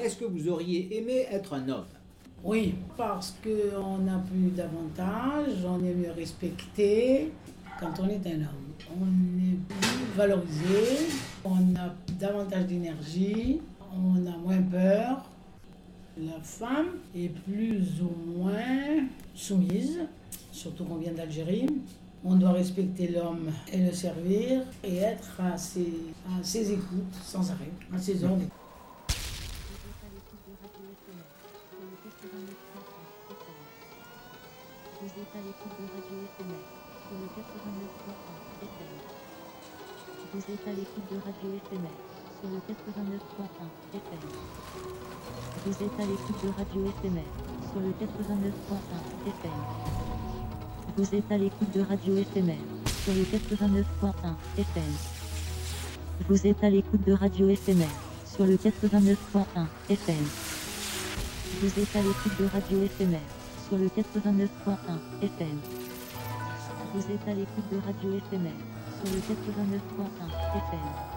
est-ce que vous auriez aimé être un homme? Oui, parce qu'on a plus d'avantages, on est mieux respecté quand on est un homme. On est plus valorisé, on a davantage d'énergie, on a moins peur. La femme est plus ou moins soumise, surtout qu'on vient d'Algérie. On doit respecter l'homme et le servir et être à ses écoutes sans arrêt, à ses ordres. Vous êtes à l'écoute de Radio Éphémère sur le 89.1 FM. Vous êtes à l'écoute de Radio Éphémère sur le 89.1 FM. Vous êtes à l'écoute de Radio Éphémère sur le 89.1 FM. Vous êtes à l'écoute de Radio Éphémère sur le 89.1 FM. Vous êtes à l'écoute de Radio Éphémère sur le 89.1 FM. Vous êtes à l'écoute de Radio Éphémère sur le 89.1 FM. Vous êtes à l'écoute de Radio Éphémère sur le 89.1 FM.